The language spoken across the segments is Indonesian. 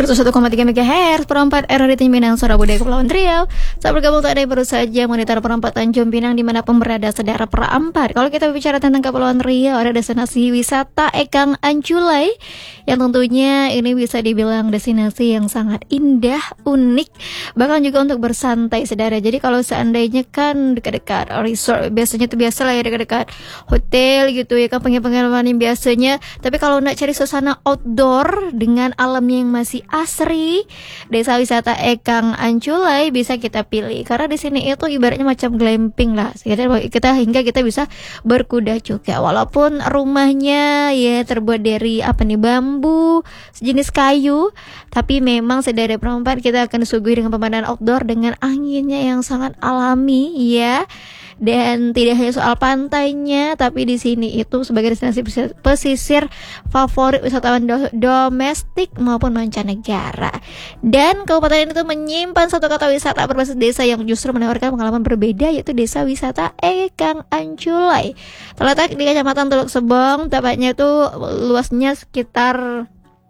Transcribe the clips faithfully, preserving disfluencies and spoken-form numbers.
seratus satu koma tiga megahertz perempat R R D Tanjung Pinang, suara budaya Kepulauan Riau. Saat bergabung tak ada yang baru saja monitor perempat Tanjung Pinang dimanapun berada saudara perempat. Kalau kita bicara tentang Kepulauan Riau, ada destinasi wisata Ekang Anculai yang tentunya ini bisa dibilang destinasi yang sangat indah, unik, bahkan juga untuk bersantai saudara. Jadi kalau seandainya kan dekat-dekat resort, biasanya tuh biasa lah ya dekat-dekat hotel gitu ya kan, penginapan yang biasanya. Tapi kalau nak cari suasana outdoor dengan alamnya yang masih asri, desa wisata Ekang Anculai bisa kita pilih karena di sini itu ibaratnya macam glamping lah kita, hingga kita bisa berkuda juga walaupun rumahnya ya terbuat dari apa nih, bambu sejenis kayu, tapi memang sedari perempat kita akan disuguhi dengan pemandangan outdoor dengan anginnya yang sangat alami ya. Dan tidak hanya soal pantainya, tapi di sini itu sebagai destinasi pesisir favorit wisatawan do- domestik maupun mancanegara. Dan kabupaten ini tuh menyimpan satu kata wisata berbasis desa yang justru menawarkan pengalaman berbeda, yaitu desa wisata Ekang Anculai. Terletak di Kecamatan Teluk Sebong, tepatnya itu luasnya sekitar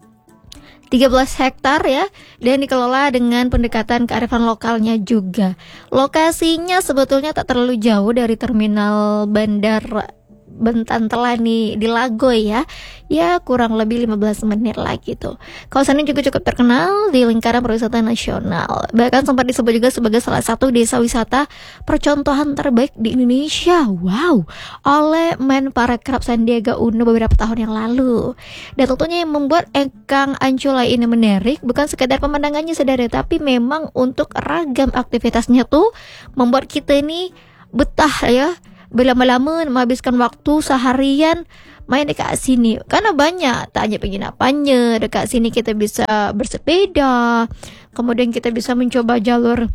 tiga belas hektar ya, dan dikelola dengan pendekatan kearifan lokalnya juga. Lokasinya sebetulnya tak terlalu jauh dari terminal bandar Bentan Telani di Lagoy ya. Ya kurang lebih lima belas menit lah gitu. Kawasan ini juga cukup terkenal di lingkaran pariwisata nasional. Bahkan sempat disebut juga sebagai salah satu desa wisata percontohan terbaik di Indonesia. Wow, oleh Menparekraf Sandiaga Uno beberapa tahun yang lalu. Dan tentunya yang membuat Ekang Anculai ini menarik bukan sekedar pemandangannya saudara, tapi memang untuk ragam aktivitasnya tuh membuat kita ini betah ya, berlama-lama menghabiskan waktu seharian main dekat sini karena banyak tak hanya penginapannya. Dekat sini kita bisa bersepeda, kemudian kita bisa mencoba jalur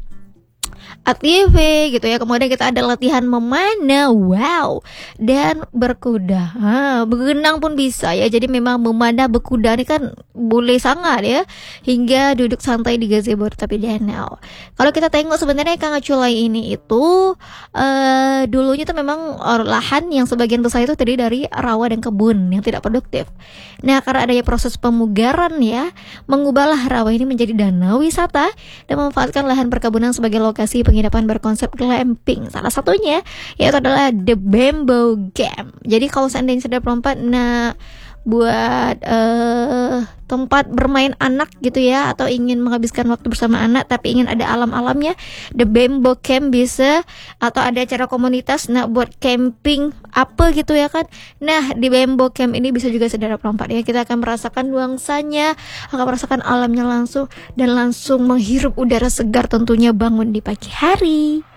A T V gitu ya, kemudian kita ada latihan memanah, wow, dan berkuda, ha, berenang pun bisa ya. Jadi memang memanah berkuda ini kan boleh sangat ya, hingga duduk santai di gazebo tepi danau. Kalau kita tengok sebenarnya Ekang Anculai ini itu uh, dulunya tuh memang uh, lahan yang sebagian besar itu terdiri dari rawa dan kebun yang tidak produktif. Nah karena adanya proses pemugaran ya, mengubahlah rawa ini menjadi danau wisata dan memanfaatkan lahan perkebunan sebagai lokasi penginapan berkonsep glamping. Salah satunya yaitu adalah The Bamboo Camp. Jadi kalau seandainya sudah perempat nah buat uh, tempat bermain anak gitu ya, atau ingin menghabiskan waktu bersama anak tapi ingin ada alam-alamnya, The Bamboo Camp bisa. Atau ada acara komunitas nak buat camping apa gitu ya kan, nah di Bamboo Camp ini bisa juga saudara perempat ya. Kita akan merasakan nuansanya, akan merasakan alamnya langsung, dan langsung menghirup udara segar tentunya bangun di pagi hari.